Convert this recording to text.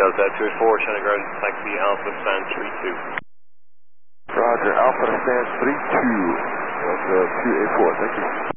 Delta 284, Shannon ground, taxi Alpha Stan 32. Roger, Alpha Stan 32, Delta 284, thank you.